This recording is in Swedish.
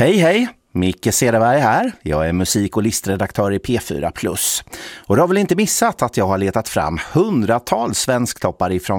Hej hej, Micke Cederberg här. Jag är musik- och listredaktör i P4+. Och du har väl inte missat att jag har letat fram hundratals svensktoppar ifrån